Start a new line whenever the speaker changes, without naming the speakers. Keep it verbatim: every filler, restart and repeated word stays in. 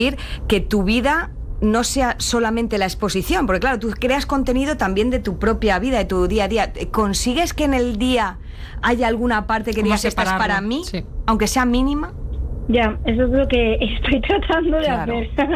que tu vida no sea solamente la exposición, porque claro, tú creas contenido también de tu propia vida, de tu día a día. ¿Consigues que en el día haya alguna parte que digas esta es para mí,
sí,
aunque sea mínima?
Ya, eso es lo que estoy tratando de
claro.
hacer.